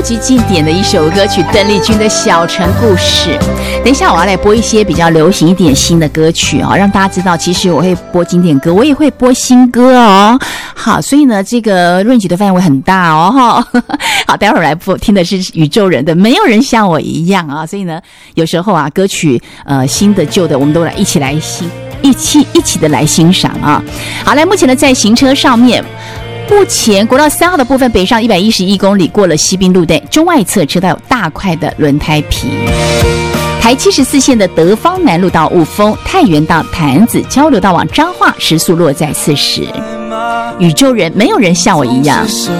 极经典的一首歌曲，邓丽君的《小城故事》。等一下我要来播一些比较流行一点新的歌曲哦，让大家知道其实我会播经典歌，我也会播新歌哦。好，所以呢这个range的范围很大哦。好，待会儿来播听的是宇宙人的《没有人像我一样》啊。所以呢有时候啊歌曲新的旧的我们都一起的来欣赏啊。好，来目前呢在行车上面，目前国道3号的部分北上111公里，过了西滨路段中外侧车道有大块的轮胎皮。台74线的德芳南路到雾峰，太原到潭子交流道往彰化时速落在40。宇宙人没有人像我一样。